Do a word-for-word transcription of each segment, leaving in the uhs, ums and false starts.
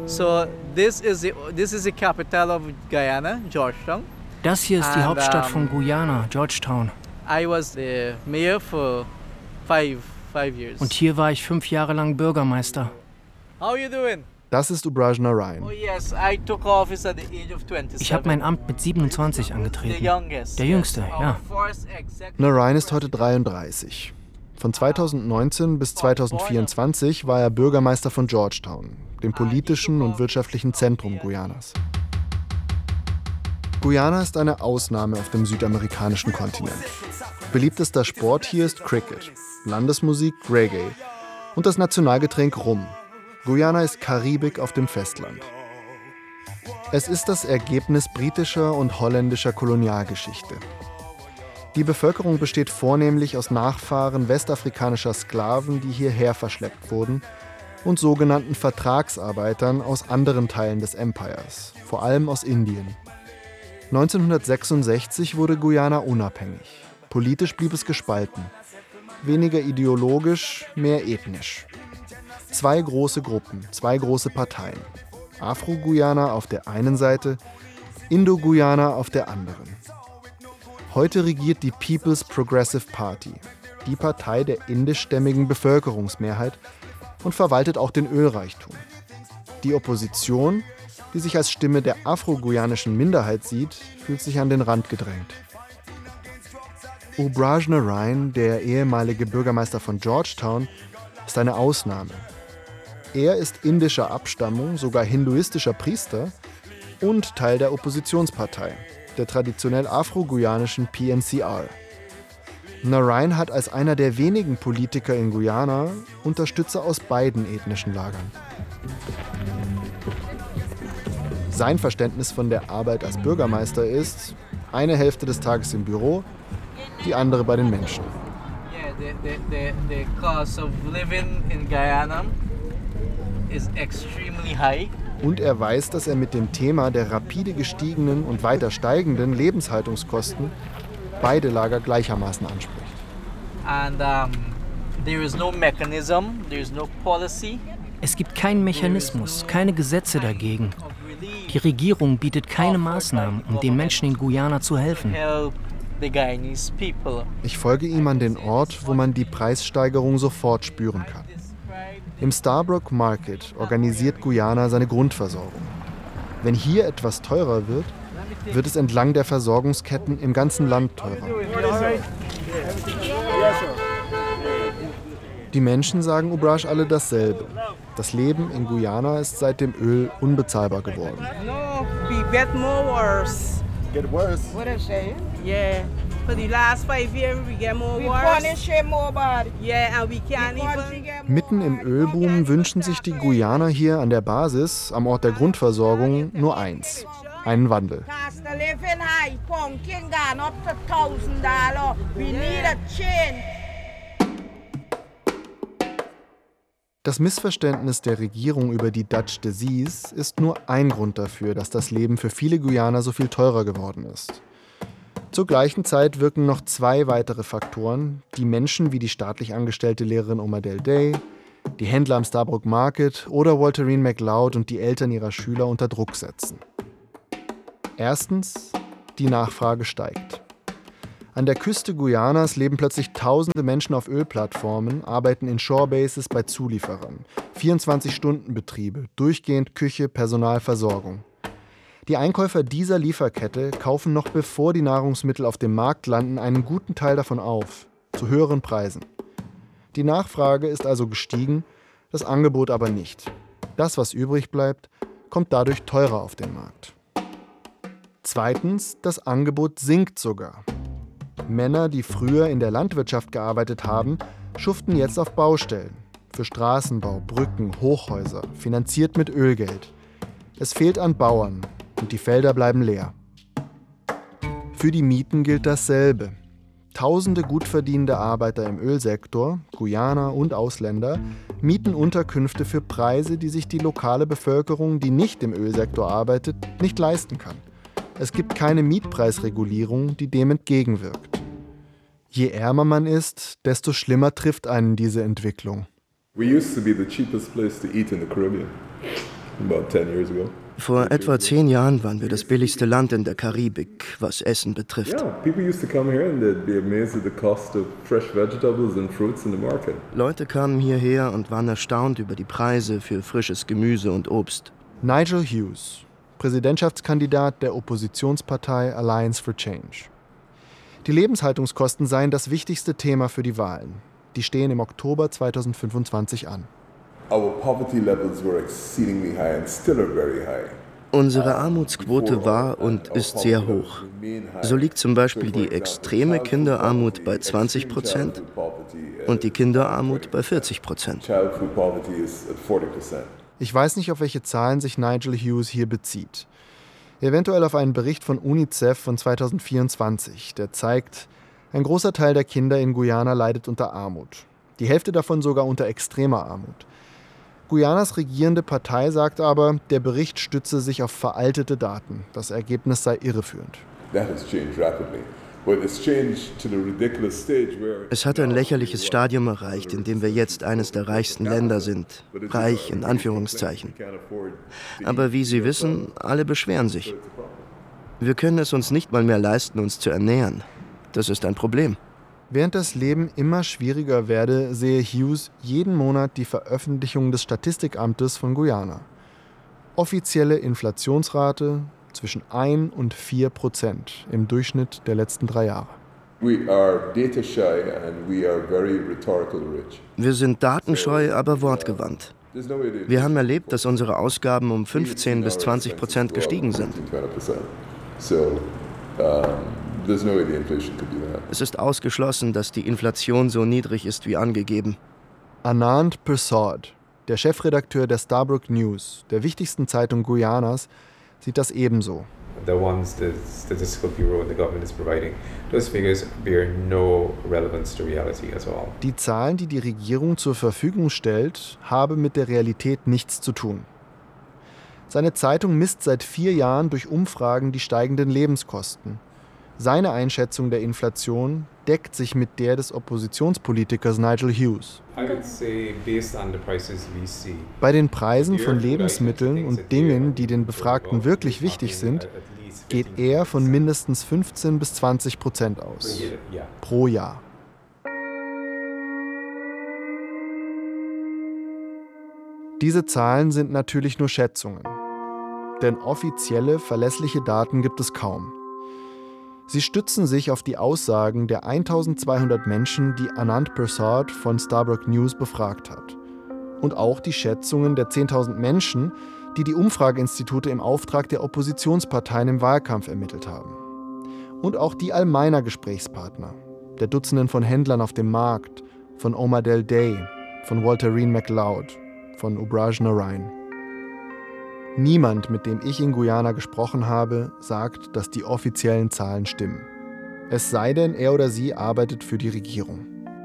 So this is the this is the capital of Guyana, Georgetown. Das hier ist die And, Hauptstadt um, von Guyana, Georgetown. I was the mayor for five five years. Und hier war ich fünf Jahre lang Bürgermeister. How you doing? Das ist Ubraj Narayan. Oh yes, I took office at the age of twenty-seven. Ich habe mein Amt mit siebenundzwanzig angetreten. The youngest. Der Jüngste, yes. ja. Our first executive Narayan ist heute dreiunddreißig. Von zweitausendneunzehn bis zweitausendvierundzwanzig war er Bürgermeister von Georgetown, dem politischen und wirtschaftlichen Zentrum Guyanas. Guyana ist eine Ausnahme auf dem südamerikanischen Kontinent. Beliebtester Sport hier ist Cricket, Landesmusik Reggae und das Nationalgetränk Rum. Guyana ist Karibik auf dem Festland. Es ist das Ergebnis britischer und holländischer Kolonialgeschichte. Die Bevölkerung besteht vornehmlich aus Nachfahren westafrikanischer Sklaven, die hierher verschleppt wurden, und sogenannten Vertragsarbeitern aus anderen Teilen des Empires, vor allem aus Indien. neunzehnhundertsechsundsechzig wurde Guyana unabhängig. Politisch blieb es gespalten. Weniger ideologisch, mehr ethnisch. Zwei große Gruppen, zwei große Parteien. Afro-Guyana auf der einen Seite, Indo-Guyana auf der anderen. Heute regiert die People's Progressive Party, die Partei der indischstämmigen Bevölkerungsmehrheit, und verwaltet auch den Ölreichtum. Die Opposition, die sich als Stimme der afro-guyanischen Minderheit sieht, fühlt sich an den Rand gedrängt. Ubraj Narayan, der ehemalige Bürgermeister von Georgetown, ist eine Ausnahme. Er ist indischer Abstammung, sogar hinduistischer Priester und Teil der Oppositionspartei, der traditionell afro-guyanischen P N C R. Narayan hat als einer der wenigen Politiker in Guyana Unterstützer aus beiden ethnischen Lagern. Sein Verständnis von der Arbeit als Bürgermeister ist, eine Hälfte des Tages im Büro, die andere bei den Menschen. Yeah, the, the, the, the cost of living in Guyana is extremely high. Und er weiß, dass er mit dem Thema der rapide gestiegenen und weiter steigenden Lebenshaltungskosten beide Lager gleichermaßen anspricht. And um, there is no mechanism, there is no policy. Es gibt keinen Mechanismus, keine Gesetze dagegen. Die Regierung bietet keine Maßnahmen, um den Menschen in Guyana zu helfen. Ich folge ihm an den Ort, wo man die Preissteigerung sofort spüren kann. Im Starbrook Market organisiert Guyana seine Grundversorgung. Wenn hier etwas teurer wird, wird es entlang der Versorgungsketten im ganzen Land teurer. Die Menschen sagen Ubraj alle dasselbe. Das Leben in Guyana ist seit dem Öl unbezahlbar geworden. No, we get more worse. Get worse? What I say? Yeah. For the last five years we get more worse. We punish him more bad. Yeah, and we can't even. Mitten im Ölboom wünschen sich die Guyaner hier an der Basis, am Ort der Grundversorgung, nur eins: einen Wandel. Das Missverständnis der Regierung über die Dutch Disease ist nur ein Grund dafür, dass das Leben für viele Guyaner so viel teurer geworden ist. Zur gleichen Zeit wirken noch zwei weitere Faktoren, die Menschen wie die staatlich angestellte Lehrerin Oma Del Day, die Händler am Starbrook Market oder Walterine McLeod und die Eltern ihrer Schüler unter Druck setzen. Erstens, die Nachfrage steigt. An der Küste Guyanas leben plötzlich tausende Menschen auf Ölplattformen, arbeiten in Shorebases bei Zulieferern, vierundzwanzig-Stunden-Betriebe, durchgehend Küche, Personal, Versorgung. Die Einkäufer dieser Lieferkette kaufen noch bevor die Nahrungsmittel auf dem Markt landen einen guten Teil davon auf, zu höheren Preisen. Die Nachfrage ist also gestiegen, das Angebot aber nicht. Das, was übrig bleibt, kommt dadurch teurer auf den Markt. Zweitens, das Angebot sinkt sogar. Männer, die früher in der Landwirtschaft gearbeitet haben, schuften jetzt auf Baustellen. Für Straßenbau, Brücken, Hochhäuser, finanziert mit Ölgeld. Es fehlt an Bauern und die Felder bleiben leer. Für die Mieten gilt dasselbe. Tausende gut verdienende Arbeiter im Ölsektor, Guyaner und Ausländer, mieten Unterkünfte für Preise, die sich die lokale Bevölkerung, die nicht im Ölsektor arbeitet, nicht leisten kann. Es gibt keine Mietpreisregulierung, die dem entgegenwirkt. Je ärmer man ist, desto schlimmer trifft einen diese Entwicklung. We used to be the cheapest place to eat in the Caribbean. about ten years ago. Vor etwa zehn Jahren waren wir das billigste Land in der Karibik, was Essen betrifft. Leute kamen hierher und waren erstaunt über die Preise für frisches Gemüse und Obst. Nigel Hughes, Präsidentschaftskandidat der Oppositionspartei Alliance for Change. Die Lebenshaltungskosten seien das wichtigste Thema für die Wahlen. Die stehen im Oktober zweitausendfünfundzwanzig an. Unsere Armutsquote war und ist sehr hoch. So liegt zum Beispiel die extreme Kinderarmut bei zwanzig Prozent und die Kinderarmut bei vierzig Prozent. Ich weiß nicht, auf welche Zahlen sich Nigel Hughes hier bezieht. Eventuell auf einen Bericht von UNICEF von zweitausendvierundzwanzig, der zeigt, ein großer Teil der Kinder in Guyana leidet unter Armut. Die Hälfte davon sogar unter extremer Armut. Guyanas regierende Partei sagt aber, der Bericht stütze sich auf veraltete Daten. Das Ergebnis sei irreführend. Es hat ein lächerliches Stadium erreicht, in dem wir jetzt eines der reichsten Länder sind. Reich in Anführungszeichen. Aber wie Sie wissen, alle beschweren sich. Wir können es uns nicht mal mehr leisten, uns zu ernähren. Das ist ein Problem. Während das Leben immer schwieriger werde, sehe Hughes jeden Monat die Veröffentlichung des Statistikamtes von Guyana. Offizielle Inflationsrate zwischen ein und vier Prozent im Durchschnitt der letzten drei Jahre. Wir sind datenscheu, aber wortgewandt. Wir haben erlebt, dass unsere Ausgaben um fünfzehn bis zwanzig Prozent gestiegen sind. Es ist ausgeschlossen, dass die Inflation so niedrig ist wie angegeben. Anand Persaud, der Chefredakteur der Stabroek News, der wichtigsten Zeitung Guyanas, sieht das ebenso. The ones the Statistical Bureau and the government is providing, those figures bear no relevance to reality at all. Die Zahlen, die die Regierung zur Verfügung stellt, haben mit der Realität nichts zu tun. Seine Zeitung misst seit vier Jahren durch Umfragen die steigenden Lebenskosten. Seine Einschätzung der Inflation deckt sich mit der des Oppositionspolitikers Nigel Hughes. Bei den Preisen von Lebensmitteln und Dingen, die den Befragten wirklich wichtig sind, geht er von mindestens fünfzehn bis zwanzig Prozent aus. Pro Jahr. Diese Zahlen sind natürlich nur Schätzungen. Denn offizielle, verlässliche Daten gibt es kaum. Sie stützen sich auf die Aussagen der eintausendzweihundert Menschen, die Anand Persaud von Stabroek News befragt hat. Und auch die Schätzungen der zehntausend Menschen, die die Umfrageinstitute im Auftrag der Oppositionsparteien im Wahlkampf ermittelt haben. Und auch die allmeiner Gesprächspartner, der Dutzenden von Händlern auf dem Markt, von Omar Del Day, von Walterine McLeod, von Ubraj Narain. Niemand, mit dem ich in Guyana gesprochen habe, sagt, dass die offiziellen Zahlen stimmen. Es sei denn, er oder sie arbeitet für die Regierung.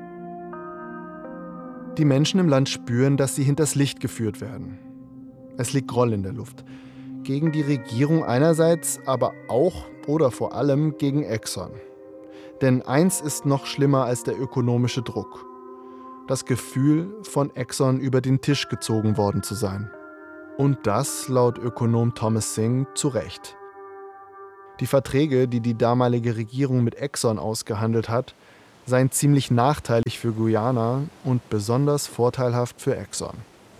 Die Menschen im Land spüren, dass sie hinters Licht geführt werden. Es liegt Groll in der Luft. Gegen die Regierung einerseits, aber auch oder vor allem gegen Exxon. Denn eins ist noch schlimmer als der ökonomische Druck. Das Gefühl, von Exxon über den Tisch gezogen worden zu sein. Und das, laut Ökonom Thomas Singh, zu Recht. Die Verträge, die die damalige Regierung mit Exxon ausgehandelt hat, seien ziemlich nachteilig für Guyana und besonders vorteilhaft für Exxon.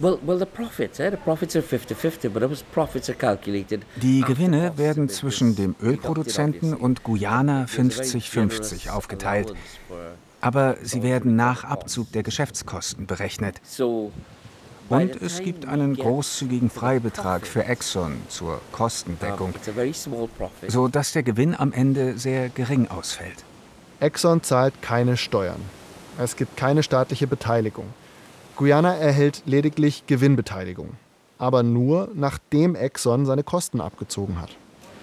Die Gewinne werden zwischen dem Ölproduzenten und Guyana fünfzig fünfzig aufgeteilt. Aber sie werden nach Abzug der Geschäftskosten berechnet. Und es gibt einen großzügigen Freibetrag für Exxon zur Kostendeckung, sodass der Gewinn am Ende sehr gering ausfällt. Exxon zahlt keine Steuern. Es gibt keine staatliche Beteiligung. Guyana erhält lediglich Gewinnbeteiligung. Aber nur, nachdem Exxon seine Kosten abgezogen hat.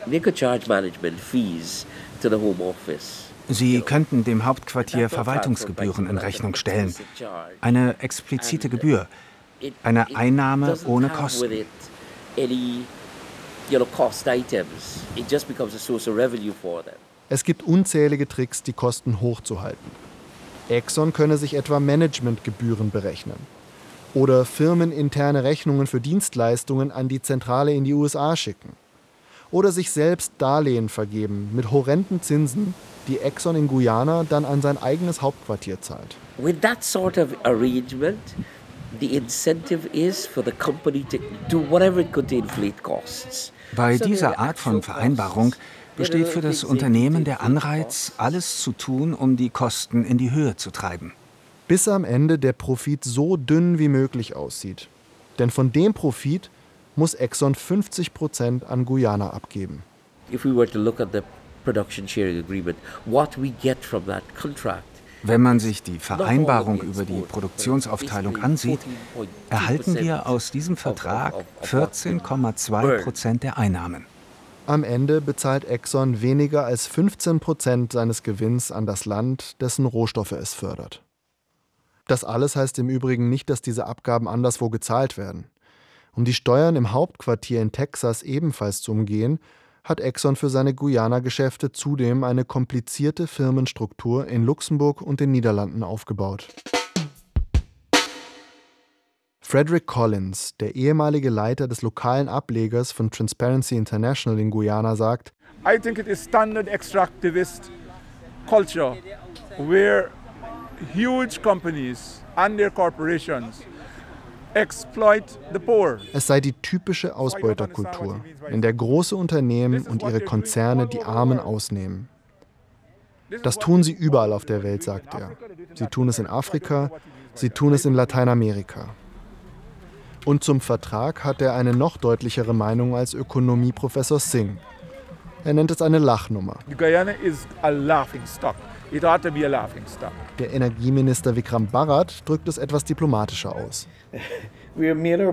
Sie könnten dem Hauptquartier Verwaltungsgebühren in Rechnung stellen. Eine explizite Gebühr. Eine Einnahme ohne Kosten. Es gibt unzählige Tricks, die Kosten hochzuhalten. Exxon könne sich etwa Managementgebühren berechnen. Oder firmeninterne Rechnungen für Dienstleistungen an die Zentrale in die U S A schicken. Oder sich selbst Darlehen vergeben mit horrenden Zinsen, die Exxon in Guyana dann an sein eigenes Hauptquartier zahlt. With that sort of arrangement, the incentive is for the company to do whatever it could to inflate costs. Bei dieser Art von Vereinbarung besteht für das Unternehmen der Anreiz, alles zu tun, um die Kosten in die Höhe zu treiben. Bis am Ende der Profit so dünn wie möglich aussieht. Denn von dem Profit muss Exxon fünfzig Prozent an Guyana abgeben. If we were to look at the production sharing agreement, what we get from that contract. Wenn man sich die Vereinbarung über die Produktionsaufteilung ansieht, erhalten wir aus diesem Vertrag vierzehn Komma zwei Prozent der Einnahmen. Am Ende bezahlt Exxon weniger als fünfzehn Prozent seines Gewinns an das Land, dessen Rohstoffe es fördert. Das alles heißt im Übrigen nicht, dass diese Abgaben anderswo gezahlt werden. Um die Steuern im Hauptquartier in Texas ebenfalls zu umgehen, hat Exxon für seine Guyana-Geschäfte zudem eine komplizierte Firmenstruktur in Luxemburg und den Niederlanden aufgebaut. Frederick Collins, der ehemalige Leiter des lokalen Ablegers von Transparency International in Guyana, sagt: I think it is standard extractivist culture where huge companies and their corporations exploit the poor. Es sei die typische Ausbeuterkultur, in der große Unternehmen und ihre Konzerne die Armen ausnehmen. Das tun sie überall auf der Welt, sagt er. Sie tun es in Afrika, sie tun es in Lateinamerika. Und zum Vertrag hat er eine noch deutlichere Meinung als Ökonomieprofessor Singh. Er nennt es eine Lachnummer. Guyana is a laughing stock. It ought to be a laughing stock. Der Energieminister Vikram Bharat drückt es etwas diplomatischer aus. Wir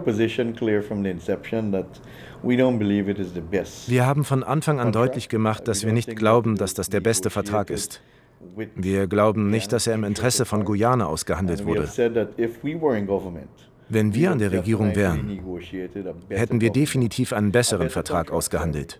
haben von Anfang an deutlich gemacht, dass wir nicht glauben, dass das der beste Vertrag ist. Wir glauben nicht, dass er im Interesse von Guyana ausgehandelt wurde. Wenn wir an der Regierung wären, hätten wir definitiv einen besseren Vertrag ausgehandelt.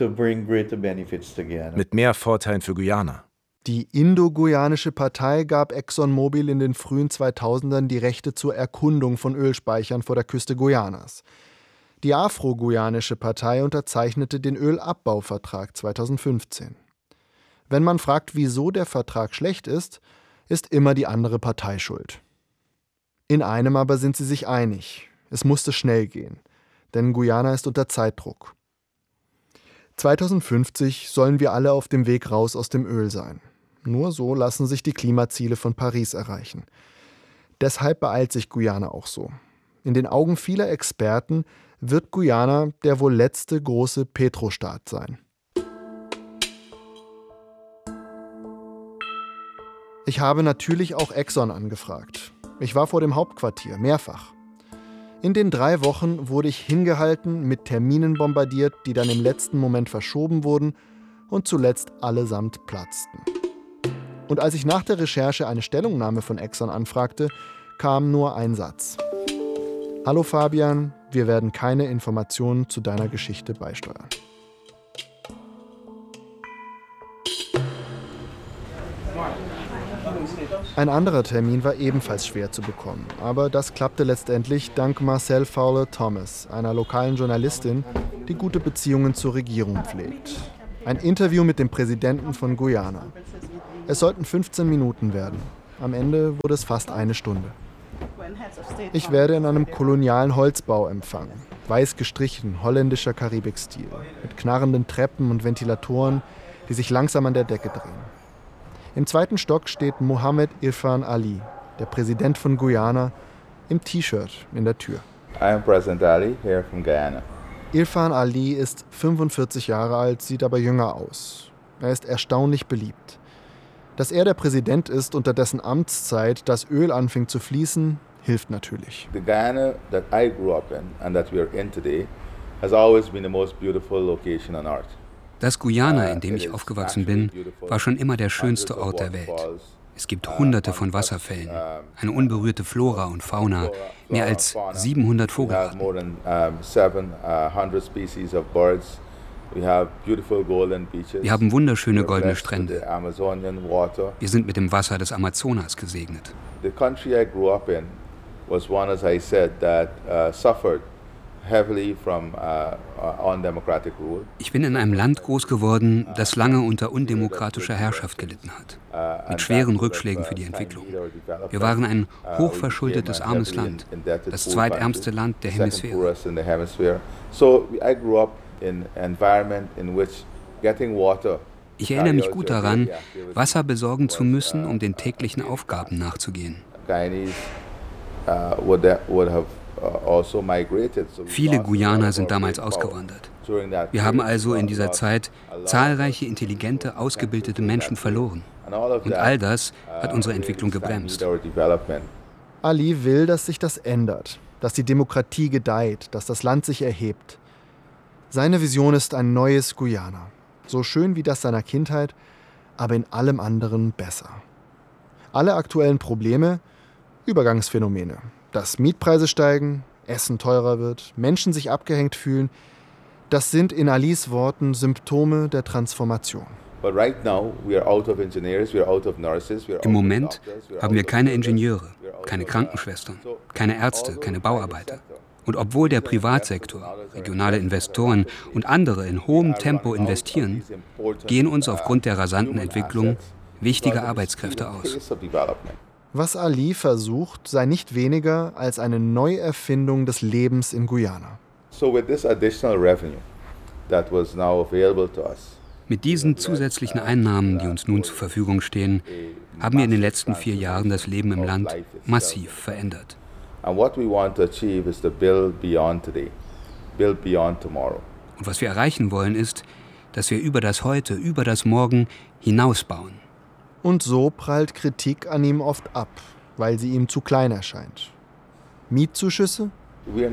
Mit mehr Vorteilen für Guyana. Die Indo-Guyanische Partei gab ExxonMobil in den frühen zweitausendern die Rechte zur Erkundung von Ölspeichern vor der Küste Guyanas. Die Afro-Guyanische Partei unterzeichnete den Ölabbauvertrag zweitausendfünfzehn. Wenn man fragt, wieso der Vertrag schlecht ist, ist immer die andere Partei schuld. In einem aber sind sie sich einig: Es musste schnell gehen, denn Guyana ist unter Zeitdruck. zweitausendfünfzig sollen wir alle auf dem Weg raus aus dem Öl sein. Nur so lassen sich die Klimaziele von Paris erreichen. Deshalb beeilt sich Guyana auch so. In den Augen vieler Experten wird Guyana der wohl letzte große Petrostaat sein. Ich habe natürlich auch Exxon angefragt. Ich war vor dem Hauptquartier, mehrfach. In den drei Wochen wurde ich hingehalten, mit Terminen bombardiert, die dann im letzten Moment verschoben wurden und zuletzt allesamt platzten. Und als ich nach der Recherche eine Stellungnahme von Exxon anfragte, kam nur ein Satz: Hallo Fabian, wir werden keine Informationen zu deiner Geschichte beisteuern. Ein anderer Termin war ebenfalls schwer zu bekommen, aber das klappte letztendlich dank Marcel Fowler-Thomas, einer lokalen Journalistin, die gute Beziehungen zur Regierung pflegt. Ein Interview mit dem Präsidenten von Guyana. Es sollten fünfzehn Minuten werden. Am Ende wurde es fast eine Stunde. Ich werde in einem kolonialen Holzbau empfangen. Weiß gestrichen, holländischer Karibikstil, mit knarrenden Treppen und Ventilatoren, die sich langsam an der Decke drehen. Im zweiten Stock steht Mohammed Irfan Ali, der Präsident von Guyana, im T-Shirt in der Tür. I am President Ali, here from Guyana. Irfan Ali ist fünfundvierzig Jahre alt, sieht aber jünger aus. Er ist erstaunlich beliebt. Dass er der Präsident ist, unter dessen Amtszeit das Öl anfing zu fließen, hilft natürlich. The Guyana that I grew up in and that we are in today has always been the most beautiful location on earth. Das Guyana, in dem ich aufgewachsen bin, war schon immer der schönste Ort der Welt. Es gibt hunderte von Wasserfällen, eine unberührte Flora und Fauna, mehr als siebenhundert Vogelarten. Wir haben wunderschöne goldene Strände. Wir sind mit dem Wasser des Amazonas gesegnet. was one, as I said, that uh, suffered heavily from uh, undemocratic rule. Ich bin in einem Land groß geworden, das lange unter undemokratischer Herrschaft gelitten hat, mit schweren Rückschlägen für die Entwicklung. Wir waren ein hochverschuldetes, armes Land, das zweitärmste Land der Hemisphäre. So I grew up in an environment in which getting water. Ich erinnere mich gut daran, Wasser besorgen zu müssen, um den täglichen Aufgaben nachzugehen. Viele Guyaner sind damals ausgewandert. Wir haben also in dieser Zeit zahlreiche intelligente, ausgebildete Menschen verloren. Und all das hat unsere Entwicklung gebremst. Ali will, dass sich das ändert, dass die Demokratie gedeiht, dass das Land sich erhebt. Seine Vision ist ein neues Guyana. So schön wie das seiner Kindheit, aber in allem anderen besser. Alle aktuellen Probleme, Übergangsphänomene. Dass Mietpreise steigen, Essen teurer wird, Menschen sich abgehängt fühlen, das sind in Alis Worten Symptome der Transformation. Im Moment haben wir keine Ingenieure, keine Krankenschwestern, keine Ärzte, keine Bauarbeiter. Und obwohl der Privatsektor, regionale Investoren und andere in hohem Tempo investieren, gehen uns aufgrund der rasanten Entwicklung wichtige Arbeitskräfte aus. Was Ali versucht, sei nicht weniger als eine Neuerfindung des Lebens in Guyana. Mit diesen zusätzlichen Einnahmen, die uns nun zur Verfügung stehen, haben wir in den letzten vier Jahren das Leben im Land massiv verändert. Und was wir erreichen wollen, ist, dass wir über das Heute, über das Morgen hinausbauen. Und so prallt Kritik an ihm oft ab, weil sie ihm zu klein erscheint. Mietzuschüsse? Wir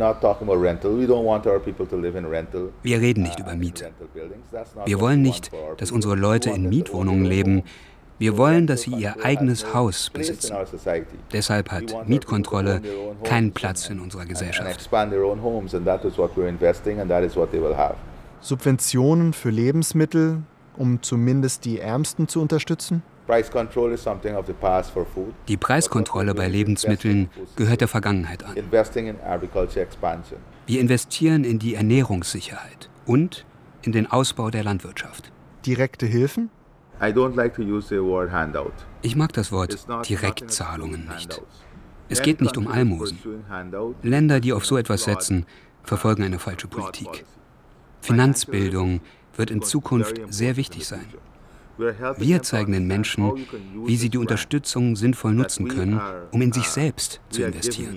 reden nicht über Miete. Wir wollen nicht, dass unsere Leute in Mietwohnungen leben. Wir wollen, dass sie ihr eigenes Haus besitzen. Deshalb hat Mietkontrolle keinen Platz in unserer Gesellschaft. Subventionen für Lebensmittel, um zumindest die Ärmsten zu unterstützen? Die Preiskontrolle bei Lebensmitteln gehört der Vergangenheit an. Wir investieren in die Ernährungssicherheit und in den Ausbau der Landwirtschaft. Direkte Hilfen? Ich mag das Wort Direktzahlungen nicht. Es geht nicht um Almosen. Länder, die auf so etwas setzen, verfolgen eine falsche Politik. Finanzbildung wird in Zukunft sehr wichtig sein. Wir zeigen den Menschen, wie sie die Unterstützung sinnvoll nutzen können, um in sich selbst zu investieren.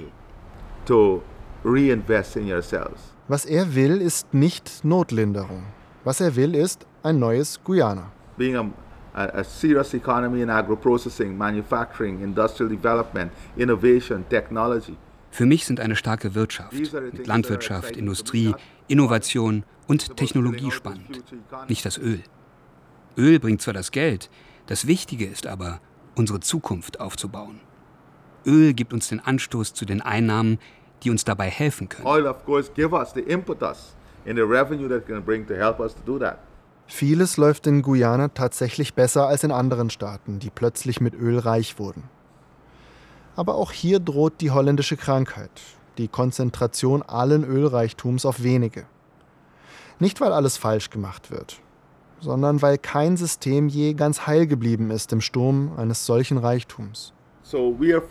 Was er will, ist nicht Notlinderung. Was er will, ist ein neues Guyana. A serious economy in agro-processing, manufacturing, industrial development, innovation, technology. Für mich sind eine starke Wirtschaft mit Landwirtschaft, Industrie, Innovation und Technologie spannend, nicht das Öl. Öl bringt zwar das Geld, das Wichtige ist aber, unsere Zukunft aufzubauen. Öl gibt uns den Anstoß zu den Einnahmen, die uns dabei helfen können. Oil, of course, give us the impetus in the revenue that can bring to help us to do that. Vieles läuft in Guyana tatsächlich besser als in anderen Staaten, die plötzlich mit Öl reich wurden. Aber auch hier droht die holländische Krankheit, die Konzentration allen Ölreichtums auf wenige. Nicht, weil alles falsch gemacht wird, sondern weil kein System je ganz heil geblieben ist im Sturm eines solchen Reichtums. So we are